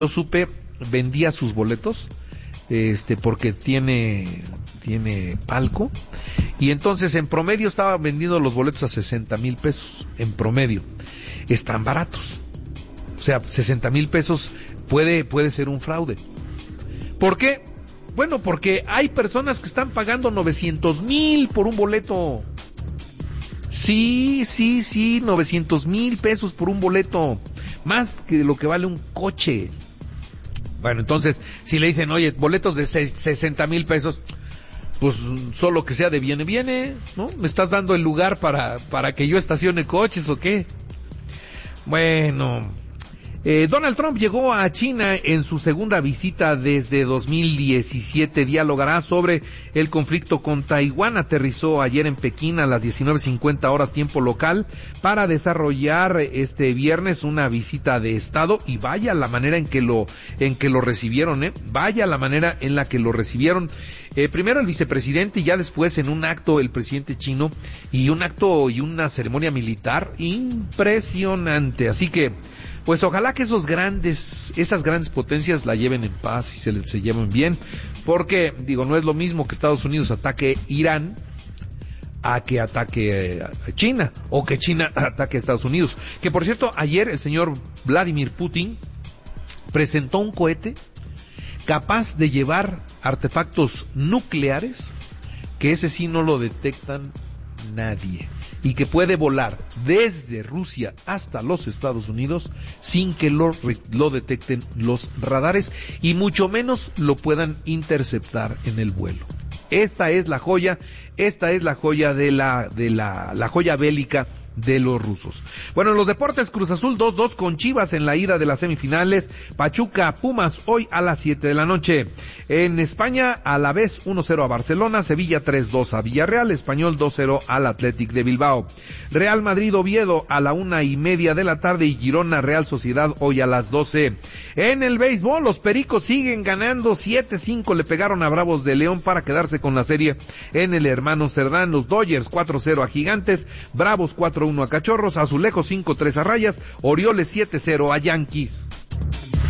yo supe, vendía sus boletos, porque tiene palco, y entonces en promedio estaba vendiendo los boletos a 60,000 pesos, en promedio. Están baratos. O sea, 60,000 pesos puede ser un fraude. ¿Por qué? Bueno, porque hay personas que están pagando 900,000 por un boleto. Sí, 900,000 pesos por un boleto. Más que lo que vale un coche. Bueno, entonces, si le dicen, oye, boletos de 60,000 pesos, pues solo que sea de viene, ¿no? ¿Me estás dando el lugar para que yo estacione coches o qué? Bueno, Donald Trump llegó a China en su segunda visita desde 2017. Dialogará sobre el conflicto con Taiwán. Aterrizó ayer en Pekín a las 19:50 horas tiempo local para desarrollar este viernes una visita de estado, y vaya la manera en que lo recibieron, vaya la manera en la que lo recibieron. Primero el vicepresidente y ya después en un acto el presidente chino, y un acto y una ceremonia militar impresionante. Así que pues ojalá que esas grandes potencias la lleven en paz y se lleven bien, porque no es lo mismo que Estados Unidos ataque Irán a que ataque a China, o que China ataque a Estados Unidos. Que por cierto, ayer el señor Vladimir Putin presentó un cohete capaz de llevar artefactos nucleares, que ese sí no lo detectan nadie, y que puede volar desde Rusia hasta los Estados Unidos sin que lo detecten los radares, y mucho menos lo puedan interceptar en el vuelo. Esta es la joya de la joya bélica de los rusos. Bueno, en los deportes, Cruz Azul 2-2 con Chivas en la ida de las semifinales. Pachuca Pumas hoy a las 7 de la noche. En España, Alavés 1-0 a Barcelona, Sevilla 3-2 a Villarreal, Español 2-0 al Athletic de Bilbao. Real Madrid Oviedo a la 1:30 de la tarde, y Girona Real Sociedad hoy a las 12. En el béisbol, los Pericos siguen ganando 7-5, le pegaron a Bravos de León para quedarse con la serie en el Hermano Cerdán. Los Dodgers 4-0 a Gigantes, Bravos 4-1 a Cachorros, Azulejos 5-3 a Rayas, Orioles 7-0 a Yankees.